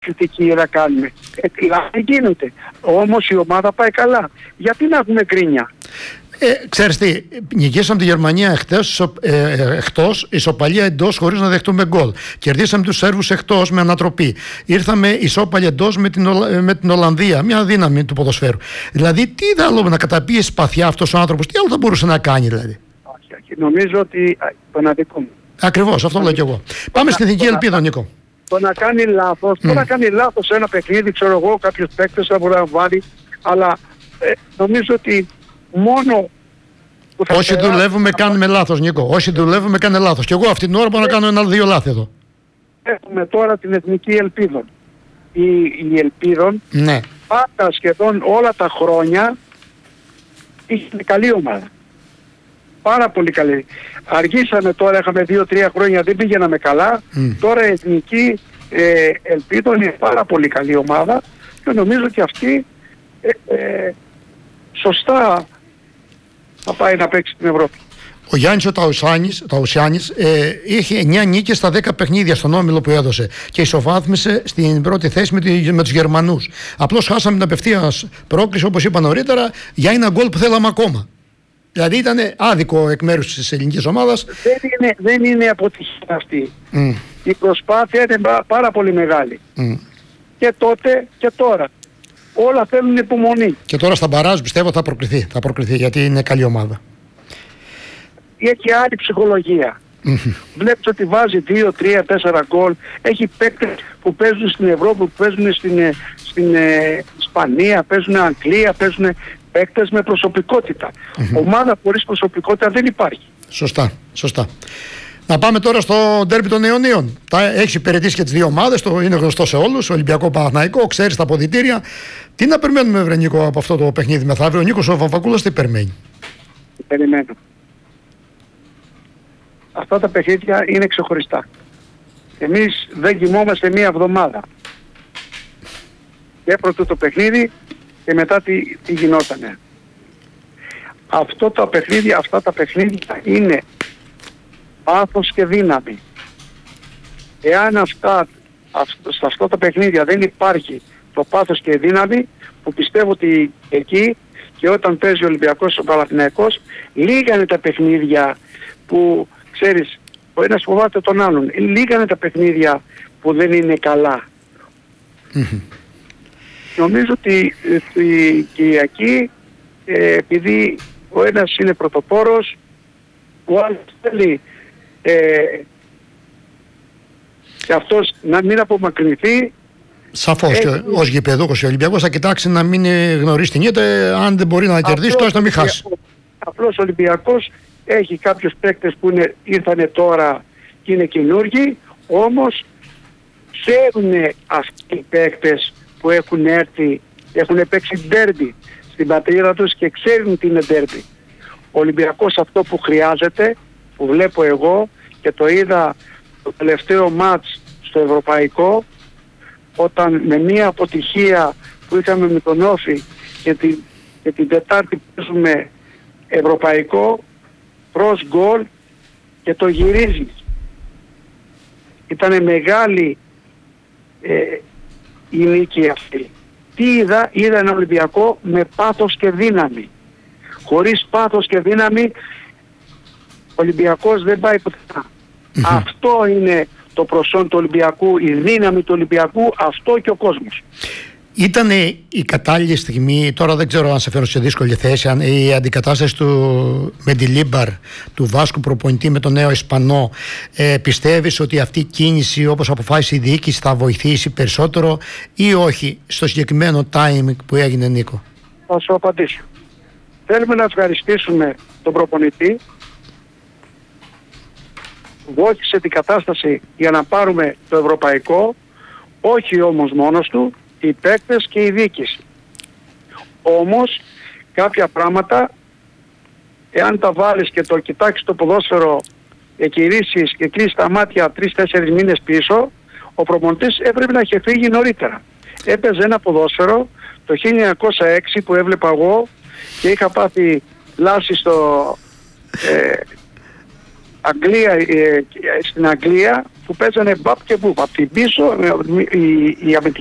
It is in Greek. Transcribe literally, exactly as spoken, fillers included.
κριτική να κάνουμε. Ε, δεν γίνεται. Όμως η ομάδα πάει καλά. Γιατί να έχουμε γκρίνια? Ε, ξέρεις τι, νικήσαμε τη Γερμανία εχθές, ε, εκτός, ισοπαλία εντός χωρίς να δεχτούμε γκολ. Κερδίσαμε τους Σέρβους εκτός με ανατροπή. Ήρθαμε ισόπαλια εντός με την, με την Ολλανδία, μια δύναμη του ποδοσφαίρου. Δηλαδή, τι άλλο να καταπίει σπαθιά αυτός ο άνθρωπος, τι άλλο θα μπορούσε να κάνει, δηλαδή? Νομίζω ότι το να δικό μου. Ακριβώς, αυτό λέω κι εγώ. Πάμε στην Εθνική Ελπίδα, Νίκο. Το να κάνει λάθος, mm. το να κάνει λάθος σε ένα παιχνίδι, ξέρω εγώ, κάποιος παίκτης θα μπορεί να βάλει, αλλά ε, νομίζω ότι μόνο που θα όσοι δουλεύουμε θα... κάνουμε λάθος, Νίκο. Όσοι δουλεύουμε κάνουμε λάθος. Και εγώ αυτή την ώρα μπορώ να κάνω ένα-δύο λάθη εδώ. Έχουμε τώρα την Εθνική Ελπίδα. Η, η Ελπίδων, ναι. πάντα σχεδόν όλα τα χρόνια είναι καλή ομάδα. Πάρα πολύ καλή. Αργήσαμε τώρα, είχαμε δύο-τρία χρόνια, δεν πήγαιναμε καλά. Mm. Τώρα η Εθνική ε, Ελπίδων είναι πάρα πολύ καλή ομάδα και νομίζω ότι αυτή ε, ε, σωστά θα πάει να παίξει στην Ευρώπη. Ο Γιάννης ο Ταουσάνης, Ταουσιάνης ε, είχε εννιά νίκες στα δέκα παιχνίδια στον όμιλο που έδωσε και ισοβάθμισε στην πρώτη θέση με, τη, με τους Γερμανούς. Απλώς χάσαμε την απευθείας πρόκριση, όπως είπα νωρίτερα, για ένα γκολ που θέλαμε ακόμα. Δηλαδή ήταν άδικο εκ μέρους της ελληνικής ομάδας. Δεν είναι, δεν είναι αποτυχία αυτή. Mm. Η προσπάθεια είναι πάρα πολύ μεγάλη. Mm. Και τότε και τώρα. Όλα θέλουν υπομονή. Και τώρα στα μπαράζ πιστεύω θα προκριθεί, θα προκριθεί γιατί είναι καλή ομάδα. Έχει άλλη ψυχολογία. Mm-hmm. Βλέπεις ότι βάζει δύο, τρία, τέσσερα γκολ. Έχει παίκτες που παίζουν στην Ευρώπη, που παίζουν στην, στην ε, Ισπανία, παίζουν Αγγλία, παίζουν παίκτες με προσωπικότητα. Mm-hmm. Ομάδα χωρίς προσωπικότητα δεν υπάρχει. Σωστά, σωστά. Να πάμε τώρα στο ντέρμπι των αιωνίων. Έχει υπηρετήσει και τις δύο ομάδες, το είναι γνωστό σε όλους. Ολυμπιακό Παναθηναϊκό, ξέρεις τα αποδυτήρια. Τι να περιμένουμε, βρε Νίκο, από αυτό το παιχνίδι μεθαύριο? Ο Νίκος ο Βαμβακούλας τι περιμένει? Περιμένω. Αυτά τα παιχνίδια είναι ξεχωριστά. Εμείς δεν κοιμόμαστε μία εβδομάδα. Και πρώτο το παιχνίδι και μετά τι, τι γινότανε. Αυτό τα παιχνίδια, αυτά τα παιχνίδια είναι πάθος και δύναμη. Εάν αυτά, σε αυτά τα παιχνίδια δεν υπάρχει το πάθος και η δύναμη, που πιστεύω ότι εκεί και όταν παίζει ο Ολυμπιακός ο Παναθηναϊκός, λίγα είναι τα παιχνίδια που, ξέρεις, ο ένας φοβάται τον άλλον. Λίγα είναι τα παιχνίδια που δεν είναι καλά. Mm-hmm. Νομίζω ότι η Κυριακή, ε, επειδή ο ένας είναι πρωτοπόρος, ο άλλος θέλει ε, και αυτός να μην απομακρυνθεί. Σαφώς και ε, ως γηπεδούχος ο Ολυμπιακός θα κοιτάξει να μην γνωρίσει την ήττα, αν δεν μπορεί να κερδίσει τόσο να μην χάσει. Απλώς ο Ολυμπιακός έχει κάποιους παίκτες που είναι, ήρθανε τώρα και είναι καινούργοι, όμως ξέρουν αυτοί οι παίκτες που έχουν έρθει, έχουν παίξει ντέρμπι στην πατρίδα τους και ξέρουν τι είναι ντέρμπι. Ο Ολυμπιακός αυτό που χρειάζεται, που βλέπω εγώ και το είδα το τελευταίο μάτς στο Ευρωπαϊκό, όταν με μία αποτυχία που είχαμε με τον Όφη και την, και την Τετάρτη παίζουμε Ευρωπαϊκό, προς γκολ και το γυρίζεις. Ήτανε μεγάλη ε, η νίκη αυτή. Τι είδα? Είδα ένα Ολυμπιακό με πάθος και δύναμη. Χωρίς πάθος και δύναμη ο Ολυμπιακός δεν πάει πουθενά. Mm-hmm. Αυτό είναι το προσόν του Ολυμπιακού, η δύναμη του Ολυμπιακού, αυτό και ο κόσμος. Ήταν η κατάλληλη στιγμή, τώρα δεν ξέρω αν σε φέρω σε δύσκολη θέση, αν η αντικατάσταση του Μεντιλίμπαρ, του Βάσκου προπονητή με τον νέο Ισπανό, ε, πιστεύεις ότι αυτή η κίνηση όπως αποφάσισε η διοίκηση θα βοηθήσει περισσότερο ή όχι στο συγκεκριμένο timing που έγινε, Νίκο? Θα σου απαντήσω. Θέλουμε να ευχαριστήσουμε τον προπονητή. Βοήθησε την κατάσταση για να πάρουμε το ευρωπαϊκό, όχι όμως μόνος του, οι παίκτες και η διοίκηση. Όμως κάποια πράγματα, εάν τα βάλεις και το κοιτάξεις το ποδόσφαιρο, εκκυρίσεις και κλείσεις τα μάτια τρεις-τέσσερις μήνες πίσω, ο προπονητής έπρεπε να είχε φύγει νωρίτερα. Έπαιζε ένα ποδόσφαιρο το χίλια εννιακόσια έξι που έβλεπα εγώ και είχα πάθει λάση στο, ε, Αγγλία, ε, στην Αγγλία που παίζανε μπαπ και μπουπ. Από την πίσω η, η αμυντική